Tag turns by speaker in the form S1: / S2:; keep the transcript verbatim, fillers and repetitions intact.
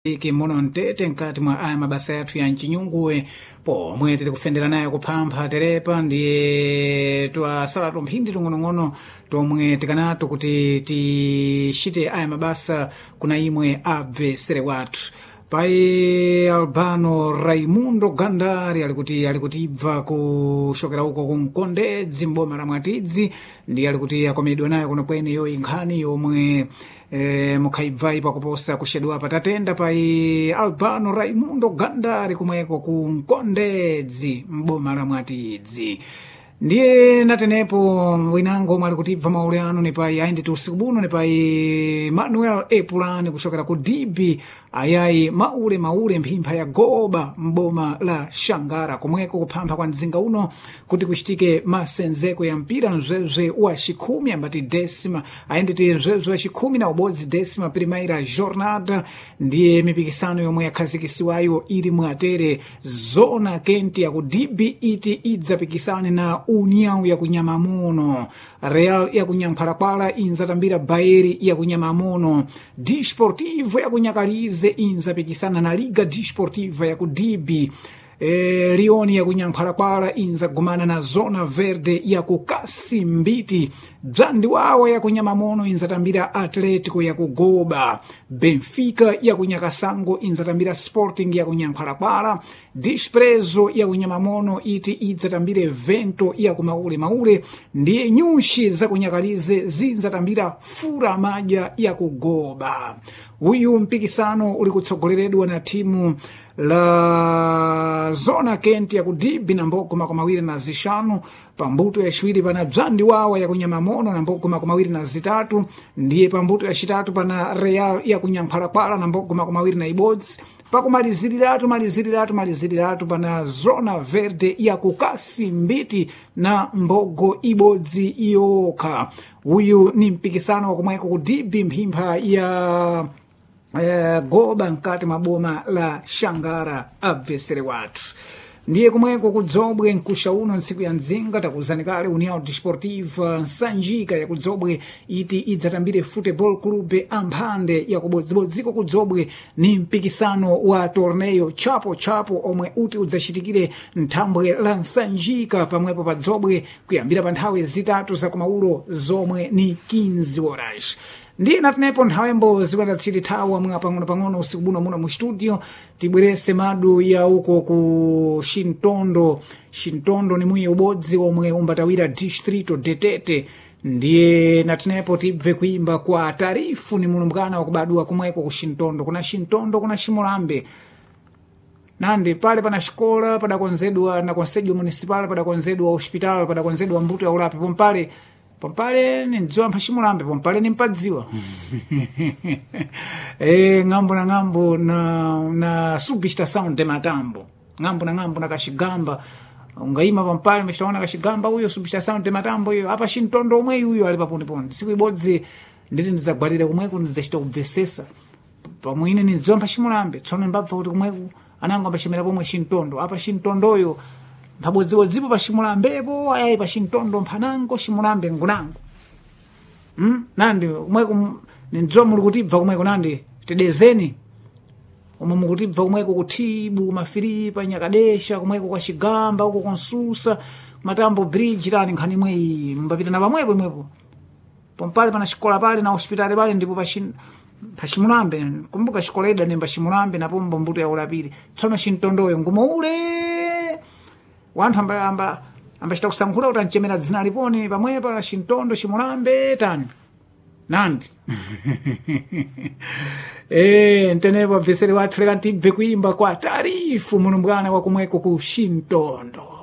S1: iki muno mtete nkati mwa aya mabasa yathu ya mchinyunguwe pomwe tiri kufendera nayo kuphampha terepa ndiye twasala tumphindi tung'onong'ono tomwe tikanatu kuti tixite aya mabasa kuna imwe abve sere wathu pai Albano Raimundo Gandari alikuti alikuti ibva kushokera uko kumkondedzi mboma la Mwatidzi ndiye alikuti akomedwa nayo kuno kwene yo inkhani yomwe e, mukhaibva pakuposa kushedwa patatenda pai Albano Raimundo Gandari kumweko kumkondedzi mboma la Mwatidzi ndiye natenepo winango mwali kutibva maule anu ni pai aindi tu usiku buno ni pai Manuel Epulani kushokera ku Dibi ayayi maule maule mphimpha ya goba mboma la Shangara kumweko kuphampha kwa mzinga uno kuti kushitike masenzeko ya mpira mzwezwe wa shikumi ambati desima aindi ti mzwezwe wa shikumi na ubodzi desima primeira jornada ndiye mipikisano yomwe yakhazikisiwayo ili mwatere zona kenti ya ku Dibi iti idzapikisane na União ya kunyamamuno Real ya kunyamphalapala inzatambira Baeri ya kunyamamuno Desportivo ya kunyakalize inzapikisana na Liga Desportiva ya kudibi e, Lioni ya kunyamphalapala inzagumana na Zona Verde ya kukasimbiti Bzandiwawa ya kunyamamono inzatambira Atletico ya kugoba Benfica ya kunyakasango inzatambira Sporting ya kunyamphalapala Desprezo ya kunyamamono iti idzatambire Vento ya kumaule maule ndiye nyushi za kunyakalize zinzatambira Fura Maja ya kugoba. Uyu mpikisano uli kutsogoleredwa na timu la Zona Kenti ya kudibi na mboko makomawiri na zishanu pambuto ya shwiri pana Bzandiwawa ya kunyamamono na mboko makomawiri na zitatu ndiye pambuto ya shitatu pana Real ya kunyamphalapala na mboko makomawiri na ibodzi pakumaliziriratu maliziriratu maliziriratu pana Zona Verde ya kukasimbiti na mbogo ibodzi yoka. Uyu ni mpikisano wa kumweko kudibi mphimpha ya eh, goba nkati maboma la Shangara abvesere watu ndiye kumweko kudzobwe nkusha uno nsiku ya nzinga takuzanikale União Desportiva Nsanjika ya kudzobwe iti idzatambire Football Club amphande ya kubodzibodziko kudzobwe ni mpikisano wa torneio chapo chapo omwe uti udzachitikire nthambwe la Nsanjika pamwepo pa dzobwe kuyambira pa nthawi zitatu za kumaulo zomwe ni quinze horas ndiye natenepo nthawembo zikwenda zachiti thawa mwa pang'ono pang'ono usiku buno muno mu studio tibwerese madu ya uko ku Shintondo. Shintondo ni mwiye ubodzi omwe umbatawira distrito detete ndiye natenepo tibve kuimba kwa Tarifu ni mulumbukana wa kubadua kumweko ku Shintondo. Kuna Shintondo kuna Shimulambe nandi pale pana shikola padakonzedwa na konsejo municipal padakonzedwa hospital padakonzedwa mbuto ya ulapi pompale pompale ni ndziwa mpashimulambe pompale ni mpadziwa e, ngambo na ngambo na, na subestação de Matambo ngambo na ngambo na Kashigamba ungaima pompale meshitaona Kashigamba huyo subestação de Matambo hiyo hapa Shintondo omwe huyo ali papone pone siku ibodzi nditi ndizagwalira kumweko ndizachita kubvesesa pamwine ni ndziwa mpashimulambe tsono mbabva kuti kumweko ananga mbashimira pomwe Shintondo hapa Shintondoyo mpabodzibodzipo pa Shimulambepo ayayi pa Shintondo mphanango Shimulambe ngunango hmm? Nandi kumweko nindzo muli kutibva kumweko nandi tidezeni omwe mukutibva kumweko kuthibu mafiripa Nyakadesha kumweko kwa Shigamba uko konsusa Matambo bridge tani nkhani mweyi mbapita na pamwepo imwepo pompale pana shikola pale na hospitali pale ndipo pa shin pa Shimulambe kumbuka shikola ida nemba Shimulambe na pombo mbuto ya ulapiri tsono Shintondoyo ngumo ule wanthu amba amba ambachita kusankhula kuti anchemera dzina liponi pamwepa Shintondo Shimulambe tani nandi eh ntenepo abveseri wathu leka ntibve kuimba kwa Tarifu mulumbukana wa kumweko ku Shintondo.